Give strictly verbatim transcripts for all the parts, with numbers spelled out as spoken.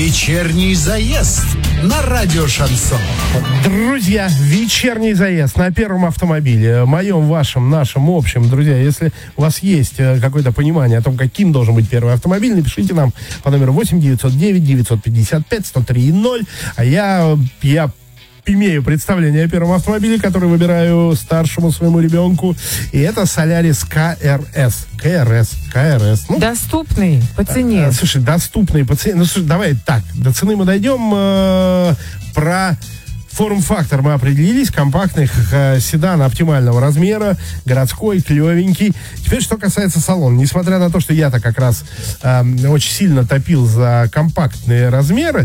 Вечерний заезд на радио Шансон. Друзья, вечерний заезд на первом автомобиле, моем, вашем, нашем, общем. Друзья, если у вас есть какое-то понимание о том, каким должен быть первый автомобиль, напишите нам по номеру восемь девятьсот девять девятьсот пятьдесят пять сто три ноль. А я, я имею представление о первом автомобиле, который выбираю старшему своему ребенку. И это Solaris ка эр эс. ка эр эс, ка эр эс. Ну, доступный по цене. А, слушай, доступный по цене. Ну, слушай, давай так, до цены мы дойдем. Э, про форм-фактор мы определились. Компактный э, седан оптимального размера, городской, клевенький. Теперь, что касается салона. Несмотря на то, что я-то как раз э, очень сильно топил за компактные размеры,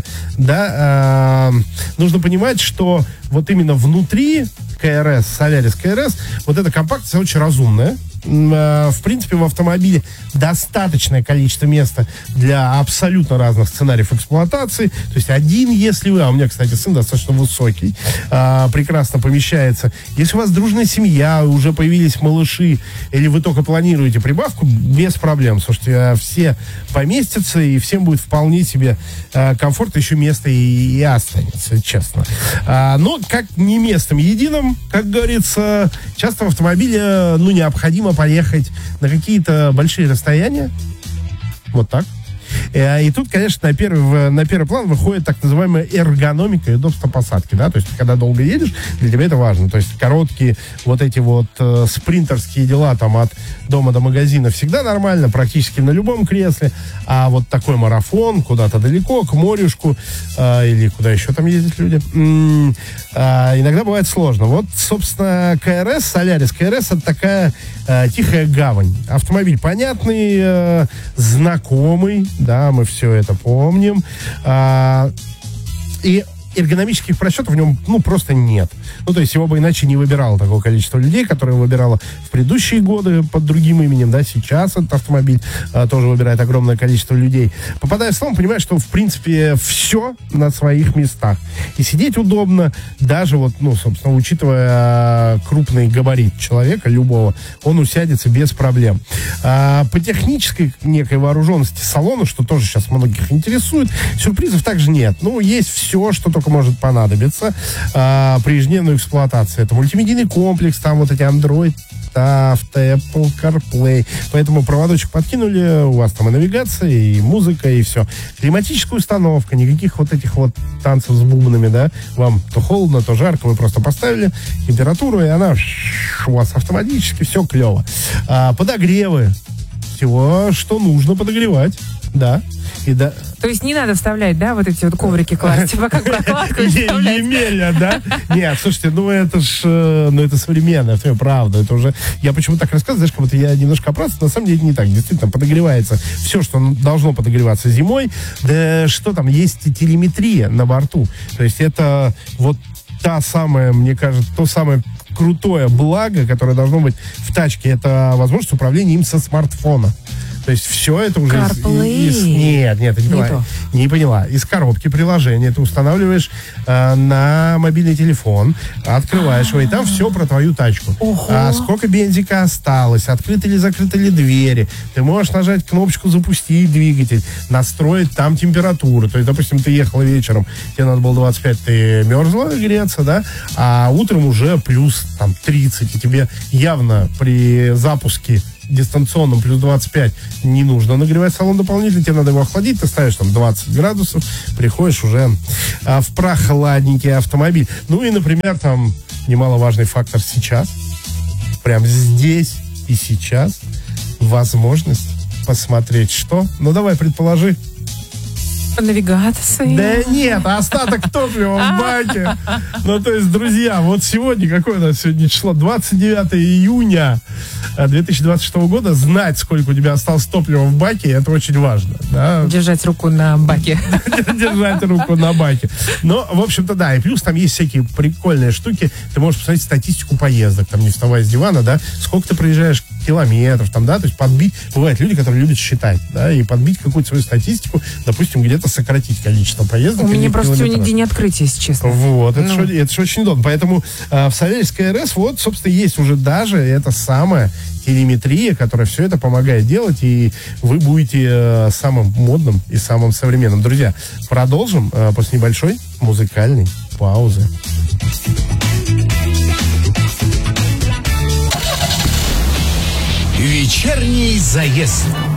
да, э, нужно понимать, что вот именно внутри ка эр эс, Solaris ка эр эс, вот эта компактность очень разумная. В принципе, в автомобиле достаточное количество места для абсолютно разных сценариев эксплуатации. То есть один, если вы, а у меня, кстати, сын достаточно высокий, а, прекрасно помещается. Если у вас дружная семья, уже появились малыши, или вы только планируете прибавку, без проблем. Слушайте, все поместятся, и всем будет вполне себе а, комфортно, еще место и, и останется, честно. А, но как не местом единым, как говорится, часто в автомобиле, ну, необходимо поехать на какие-то большие расстояния. Вот так. И тут, конечно, на первый, на первый план выходит так называемая эргономика и удобство посадки, да, то есть, когда долго едешь, для тебя это важно, то есть, короткие вот эти вот э, спринтерские дела там от дома до магазина всегда нормально, практически на любом кресле, а вот такой марафон куда-то далеко, к морюшку, э, или куда еще там ездят люди, м-м, э, иногда бывает сложно. Вот, собственно, ка эр эс, Solaris ка эр эс, это такая э, тихая гавань. Автомобиль понятный, э, знакомый, да, мы все это помним. А, и эргономических просчетов в нем, ну, просто нет. Ну, то есть его бы иначе не выбирало такое количество людей, которое выбирало в предыдущие годы под другим именем, да, сейчас этот автомобиль а, тоже выбирает огромное количество людей. Попадая в салон, понимаешь, что, в принципе, все на своих местах. И сидеть удобно, даже вот, ну, собственно, учитывая а, крупный габарит человека, любого, он усядется без проблем. А, по технической некой вооруженности салона, что тоже сейчас многих интересует, сюрпризов также нет. Ну, есть все, что только может понадобиться а, при ежедневной эксплуатации. Это мультимедийный комплекс, там вот эти Android Auto, Apple CarPlay. Поэтому проводочек подкинули, у вас там и навигация, и музыка, и все. Климатическая установка, никаких вот этих вот танцев с бубнами, да. Вам то холодно, то жарко, вы просто поставили температуру, и она у вас автоматически все клево. А, подогревы. Всего, что нужно подогревать, да. И да. То есть не надо вставлять, да, вот эти вот коврики класть, типа как прокладку вставлять. Емеля, да? Нет, слушайте, ну это ж, ну это современно, это правда, это уже, я почему так рассказываю, знаешь, как будто я немножко оправдываюсь, на самом деле это не так, действительно, подогревается все, что должно подогреваться зимой, да что там, есть телеметрия на борту, то есть это вот та самая, мне кажется, то самое крутое благо, которое должно быть в тачке, это возможность управления им со смартфона. То есть все это уже из, из... Нет, нет, ты не, не поняла. Не поняла. Из коробки приложения ты устанавливаешь э, на мобильный телефон, открываешь его, и там все про твою тачку. А, сколько бензика осталось, открыты ли, закрыты ли двери. Ты можешь нажать кнопочку «Запустить двигатель», настроить там температуру. То есть, допустим, ты ехала вечером, тебе надо было двадцать пять, ты мерзла греться, да, а утром уже плюс там тридцать, и тебе явно при запуске дистанционном плюс двадцать пять не нужно нагревать салон дополнительно, тебе надо его охладить, ты ставишь там двадцать градусов, приходишь уже а, в прохладненький автомобиль. Ну и, например, там немаловажный фактор сейчас, прям здесь и сейчас, возможность посмотреть что? Ну давай, предположи. Навигация. Да нет, остаток топлива в баке. Ну, то есть, друзья, вот сегодня, какое у нас сегодня число? двадцать девятое июня две тысячи двадцать шестого года. Знать, сколько у тебя осталось топлива в баке, это очень важно. Да? Держать руку на баке. Держать руку на баке. Но, в общем-то, да, и плюс там есть всякие прикольные штуки. Ты можешь посмотреть статистику поездок, там, не вставая с дивана, да, сколько ты проезжаешь километров, там, да, то есть подбить, бывают люди, которые любят считать, да, и подбить какую-то свою статистику, допустим, где-то сократить количество поездок. У меня просто сегодня день открытия, если честно. Вот, это, ну. же, это же очень удобно. Поэтому э, в Савельской РС вот, собственно, есть уже даже эта самая телеметрия, которая все это помогает делать, и вы будете э, самым модным и самым современным. Друзья, продолжим э, после небольшой музыкальной паузы. Вечерний заезд.